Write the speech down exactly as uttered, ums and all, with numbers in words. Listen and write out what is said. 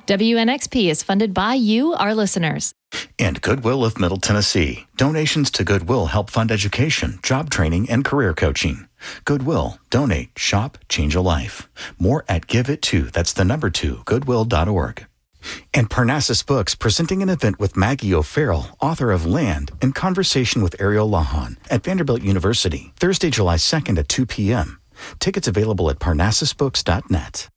W N X P is funded by you, our listeners. And Goodwill of Middle Tennessee. Donations to Goodwill help fund education, job training, and career coaching. Goodwill. Donate. Shop. Change a life. More at Give It To. That's the number two, goodwill dot org. And Parnassus Books presenting an event with Maggie O'Farrell, author of Land, in conversation with Ariel Lahan at Vanderbilt University, Thursday, July second at two p.m. Tickets available at parnassus books dot net.